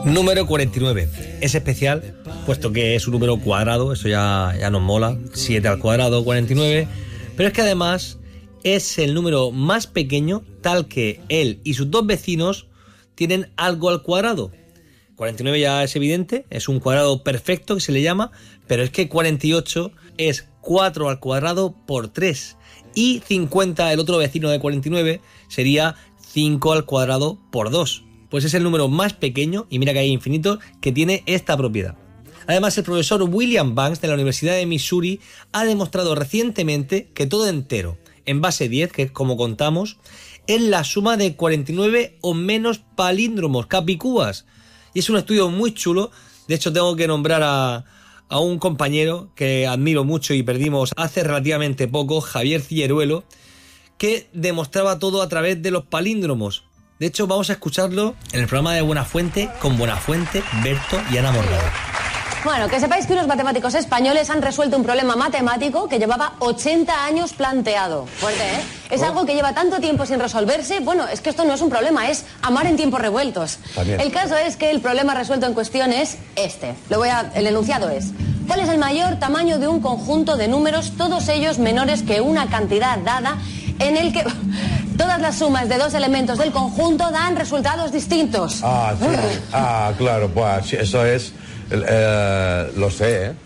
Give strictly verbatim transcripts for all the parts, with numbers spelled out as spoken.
Número cuarenta y nueve. Es especial, puesto que es un número cuadrado, eso ya, ya nos mola. siete al cuadrado, cuarenta y nueve. Pero es que además es el número más pequeño, tal que él y sus dos vecinos tienen algo al cuadrado. cuarenta y nueve ya es evidente, es un cuadrado perfecto que se le llama, pero es que cuarenta y ocho es cuatro al cuadrado por tres. Y cincuenta, el otro vecino de cuarenta y nueve, sería cinco al cuadrado por dos. Pues es el número más pequeño, y mira que hay infinitos, que tiene esta propiedad. Además, el profesor William Banks de la Universidad de Missouri ha demostrado recientemente que todo entero, en base diez, que es como contamos, es la suma de cuarenta y nueve o menos palíndromos, capicúas. Y es un estudio muy chulo. De hecho, tengo que nombrar a, a un compañero que admiro mucho y perdimos hace relativamente poco, Javier Cilleruelo, que demostraba todo a través de los palíndromos. De hecho, vamos a escucharlo en el programa de Buenafuente con Buenafuente, Berto y Ana Morgado. Bueno, que sepáis que unos matemáticos españoles han resuelto un problema matemático que llevaba ochenta años planteado. Fuerte, ¿eh? Es oh. algo que lleva tanto tiempo sin resolverse. Bueno, es que esto no es un problema, es amar en tiempos revueltos. También. El caso es que el problema resuelto en cuestión es este. Lo voy a... El enunciado es: ¿cuál es el mayor tamaño de un conjunto de números, todos ellos menores que una cantidad dada, en el que todas las sumas de dos elementos del conjunto dan resultados distintos? Ah, sí. Ah, claro, pues eso es... Eh, lo sé, ¿eh?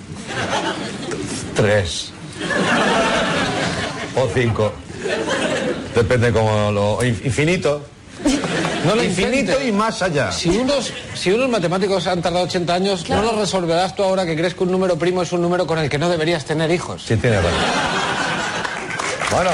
Tres. O cinco. Depende como lo... Infinito. No lo Infinito intente. Y más allá. Si unos, si unos matemáticos han tardado ochenta años, claro, no lo resolverás tú ahora que crees que un número primo es un número con el que no deberías tener hijos. Sí, tiene razón. Bueno.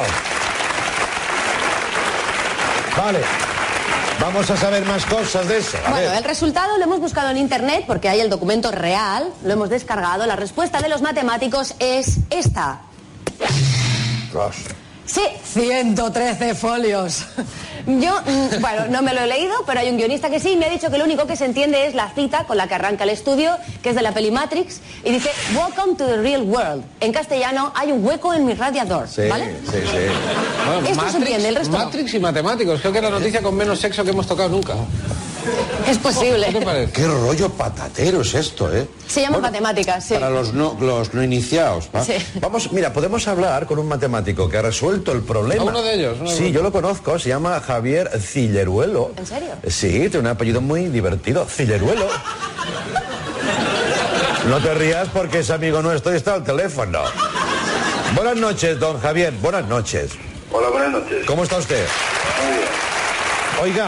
Vale. Vamos a saber más cosas de eso. A bueno, ver. El resultado lo hemos buscado en internet porque hay el documento real, lo hemos descargado. La respuesta de los matemáticos es esta. Dios. Sí, ciento trece folios. Yo, bueno, no me lo he leído, pero hay un guionista que sí, y me ha dicho que lo único que se entiende es la cita con la que arranca el estudio, que es de la peli Matrix, y dice: Welcome to the real world. En castellano, hay un hueco en mi radiador, sí, ¿vale? Sí, sí. Bueno, Esto Matrix, se entiende, el resto Matrix no. y matemáticos. Creo que es la noticia con menos sexo que hemos tocado nunca. Es posible. ¿Qué te parece? Qué rollo patatero es esto, ¿eh? Se llama Bueno, matemáticas, sí. Para los no, los no iniciados, ¿va? Sí. Vamos, mira, podemos hablar con un matemático que ha resuelto el problema. ¿A uno de ellos? Uno de sí, ellos. yo lo conozco, se llama Javier Cilleruelo. ¿En serio? Sí, tiene un apellido muy divertido, Cilleruelo. No te rías porque es amigo nuestro y está al teléfono. Buenas noches, don Javier, buenas noches. Hola, buenas noches. ¿Cómo está usted? Muy bien. Oiga,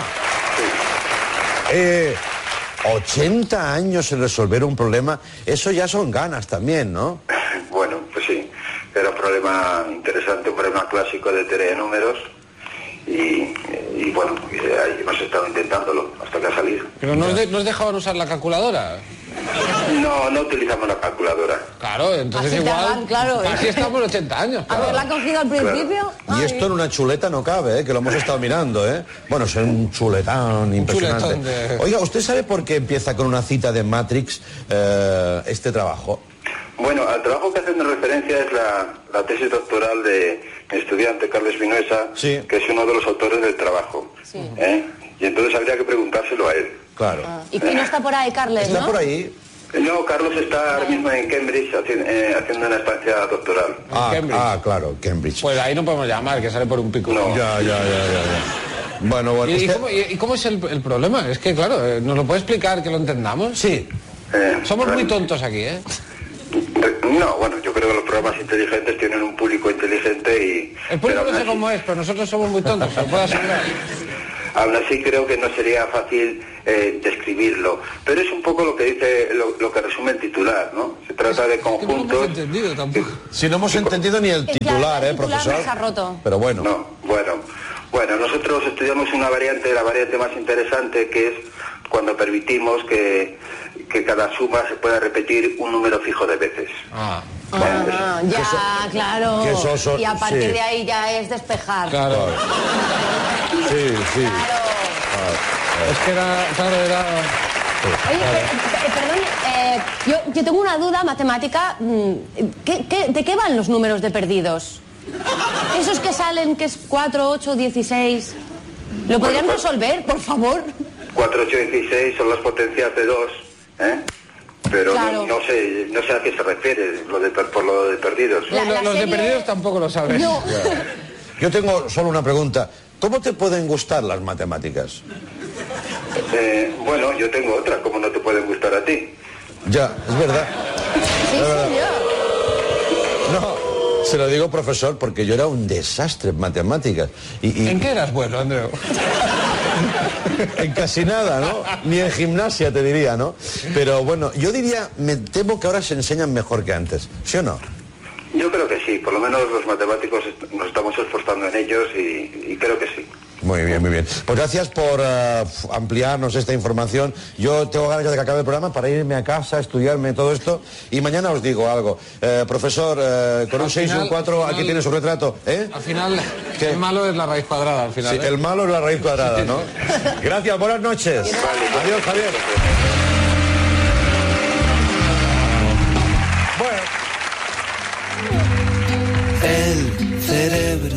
eh, ochenta años en resolver un problema, eso ya son ganas también, ¿no? Bueno, pues sí, era un problema interesante, un problema clásico de teoría de números y, y bueno, ahí hemos estado intentándolo hasta que ha salido. Pero no os, de, no os dejaban usar la calculadora. No, no utilizamos la calculadora. Claro, entonces Así te igual... hagan, claro. Así estamos ochenta años. Claro. ¿Haberla cogido al principio? Y Ay. esto en una chuleta no cabe, ¿eh? Que lo hemos estado mirando, ¿eh? Bueno, es un chuletón impresionante. chuletón de... Oiga, ¿usted sabe por qué empieza con una cita de Matrix eh, este trabajo? Bueno, al trabajo que hacen de referencia es la, la tesis doctoral de mi estudiante Carles Vinuesa, Sí. que es uno de los autores del trabajo. Sí. ¿Eh? Y entonces habría que preguntárselo a él. Claro. Ah, ¿y quién no está por ahí, Carles, Está no? por ahí. No, Carlos está ahora mismo en Cambridge haci- eh, haciendo una estancia doctoral. Ah, Cambridge. ah, claro, Cambridge. Pues ahí no podemos llamar, que sale por un pico. No. Ya, ya, ya, ya, ya. Bueno, bueno. ¿Y, y usted- cómo, y, y cómo es el, el problema? Es que, claro, eh, ¿nos lo puede explicar que lo entendamos? Sí. Eh, Somos muy realmente- tontos aquí, ¿eh? No, bueno, yo creo que los programas inteligentes tienen un público inteligente y... El público pero no sé aún cómo así- es, pero nosotros somos muy tontos, se lo puedo asegurar. Aún así creo que no sería fácil eh, describirlo, pero es un poco lo que dice, lo, lo que resume el titular, ¿no? Se trata de Es que no lo conjuntos... hemos entendido tampoco. Si no hemos entendido ni el Es que titular, el ¿eh, titular profesor? nos ha roto. Pero bueno. No, bueno, bueno, nosotros estudiamos una variante, la variante más interesante, que es cuando permitimos que, que cada suma se pueda repetir un número fijo de veces. Ah, Ah, ya, eso- claro. que eso son- y a partir sí. de ahí ya es despejar. claro. Sí, sí. Claro. Es que era, claro, era... Oye, per- per- perdón, eh, yo, yo tengo una duda matemática. mm, ¿Qué, qué, ¿De qué van los números de perdidos? Esos que salen, que es cuatro, ocho, dieciséis. ¿Lo podrían Bueno, pues- resolver, por favor? cuatro, ocho, dieciséis son las potencias de dos, ¿eh? Pero claro. no, no sé no sé a qué se refiere lo de, por lo de perdidos. La- la los serie- de perdidos tampoco lo sabes. No. Yo tengo solo una pregunta. ¿Cómo te pueden gustar las matemáticas? Eh, bueno, yo tengo otra, como no te pueden gustar a ti. Ya, es verdad. Sí, Es verdad. señor. No, se lo digo, profesor, porque yo era un desastre en matemáticas. Y, y- ¿En qué eras bueno, Andreu? En casi nada, ¿no? Ni en gimnasia, te diría, ¿no? Pero bueno, yo diría, me temo que ahora se enseñan mejor que antes, ¿sí o no? Yo creo que sí, por lo menos los matemáticos est- nos estamos esforzando en ellos y, y creo que sí. Muy bien, muy bien. Pues gracias por eh, ampliarnos esta información. Yo tengo ganas ya de que acabe el programa para irme a casa, estudiarme todo esto. Y mañana os digo algo. Eh, profesor, eh, con un Al seis y un final- cuatro, al aquí final- tiene su retrato. ¿Eh? Al final, ¿Qué? el malo es la raíz cuadrada, al final. Sí, ¿eh? el malo es la raíz cuadrada, ¿no? Gracias, buenas noches. Vale. Adiós, Javier. Bueno. El cerebro.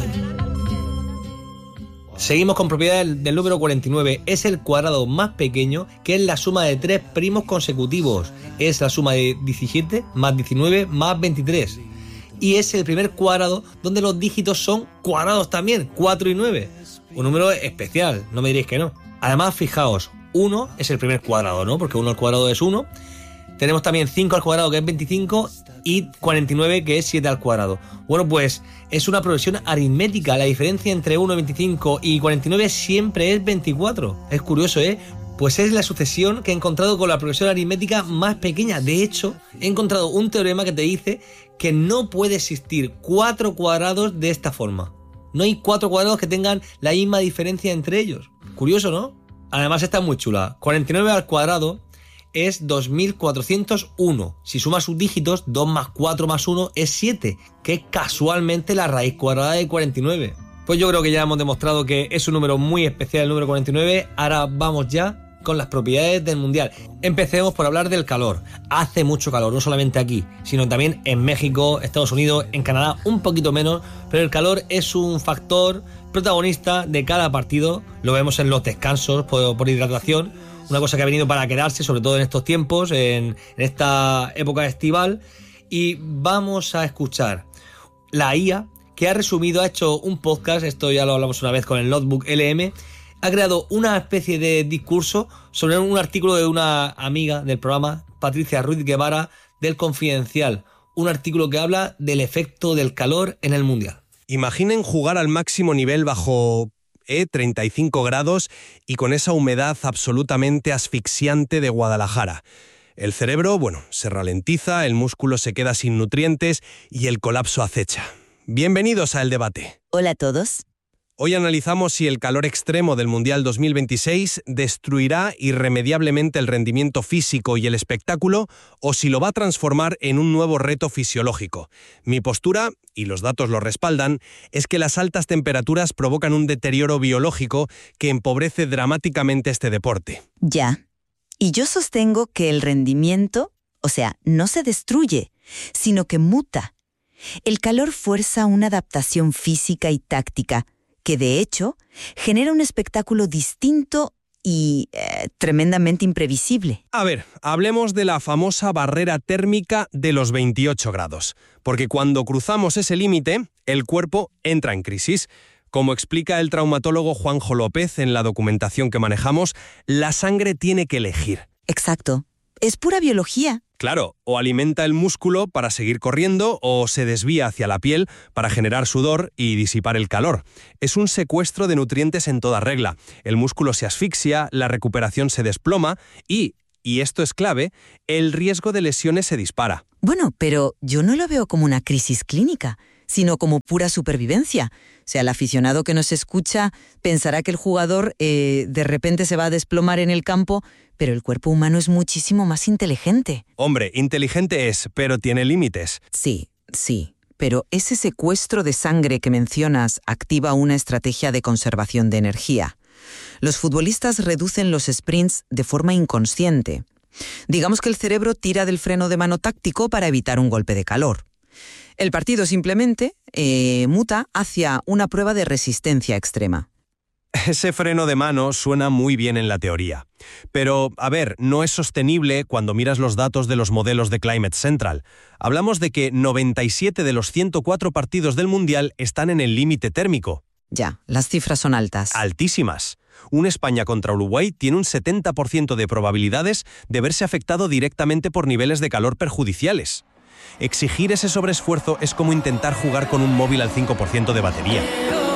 Seguimos con propiedad del, del número cuarenta y nueve. Es el cuadrado más pequeño, que es la suma de tres primos consecutivos. Es la suma de diecisiete más diecinueve más veintitrés. Y es el primer cuadrado donde los dígitos son cuadrados también, cuatro y nueve. Un número especial, no me diréis que no. Además, fijaos, uno es el primer cuadrado, ¿no? Porque uno al cuadrado es uno. Tenemos también cinco al cuadrado, que es veinticinco, y cuarenta y nueve, que es siete al cuadrado. Bueno, pues es una progresión aritmética. La diferencia entre uno, veinticinco y cuarenta y nueve siempre es veinticuatro. Es curioso, ¿eh? Pues es la sucesión que he encontrado con la progresión aritmética más pequeña. De hecho, he encontrado un teorema que te dice que no puede existir cuatro cuadrados de esta forma. No hay cuatro cuadrados que tengan la misma diferencia entre ellos. Curioso, ¿no? Además está muy chula. cuarenta y nueve al cuadrado es dos mil cuatrocientos uno. Si sumas sus dígitos, dos más cuatro más uno es siete, que es casualmente la raíz cuadrada de cuarenta y nueve. Pues yo creo que ya hemos demostrado que es un número muy especial, el número cuarenta y nueve. Ahora vamos ya con las propiedades del mundial. Empecemos por hablar del calor. Hace mucho calor, no solamente aquí, sino también en México, Estados Unidos, en Canadá un poquito menos, pero el calor es un factor protagonista de cada partido. Lo vemos en los descansos por, por hidratación, una cosa que ha venido para quedarse, sobre todo en estos tiempos, en, en esta época estival. Y vamos a escuchar la I A, que ha resumido, ha hecho un podcast, esto ya lo hablamos una vez con el Notebook L M, ha creado una especie de discurso sobre un artículo de una amiga del programa, Patricia Ruiz Guevara, del Confidencial. Un artículo que habla del efecto del calor en el Mundial. Imaginen jugar al máximo nivel bajo eh, treinta y cinco grados y con esa humedad absolutamente asfixiante de Guadalajara. El cerebro, bueno, se ralentiza, el músculo se queda sin nutrientes y el colapso acecha. Bienvenidos a El Debate. Hola a todos. Hoy analizamos si el calor extremo del Mundial dos mil veintiséis destruirá irremediablemente el rendimiento físico y el espectáculo o si lo va a transformar en un nuevo reto fisiológico. Mi postura, y los datos lo respaldan, es que las altas temperaturas provocan un deterioro biológico que empobrece dramáticamente este deporte. Ya. Y yo sostengo que el rendimiento, o sea, no se destruye, sino que muta. El calor fuerza una adaptación física y táctica que de hecho genera un espectáculo distinto y eh, tremendamente imprevisible. A ver, hablemos de la famosa barrera térmica de los veintiocho grados, porque cuando cruzamos ese límite, el cuerpo entra en crisis. Como explica el traumatólogo Juanjo López en la documentación que manejamos, la sangre tiene que elegir. Exacto. Es pura biología. Claro, o alimenta el músculo para seguir corriendo o se desvía hacia la piel para generar sudor y disipar el calor. Es un secuestro de nutrientes en toda regla. El músculo se asfixia, la recuperación se desploma y, y esto es clave, el riesgo de lesiones se dispara. Bueno, pero yo no lo veo como una crisis clínica, sino como pura supervivencia. O sea, el aficionado que nos escucha pensará que el jugador eh, de repente se va a desplomar en el campo, pero el cuerpo humano es muchísimo más inteligente. Hombre, inteligente es, pero tiene límites. Sí, sí, pero ese secuestro de sangre que mencionas activa una estrategia de conservación de energía. Los futbolistas reducen los sprints de forma inconsciente. Digamos que el cerebro tira del freno de mano táctico para evitar un golpe de calor. El partido simplemente eh, muta hacia una prueba de resistencia extrema. Ese freno de mano suena muy bien en la teoría. Pero, a ver, no es sostenible cuando miras los datos de los modelos de Climate Central. Hablamos de que noventa y siete de los ciento cuatro partidos del Mundial están en el límite térmico. Ya, las cifras son altas. Altísimas. Un España contra Uruguay tiene un setenta por ciento de probabilidades de verse afectado directamente por niveles de calor perjudiciales. Exigir ese sobreesfuerzo es como intentar jugar con un móvil al cinco por ciento de batería.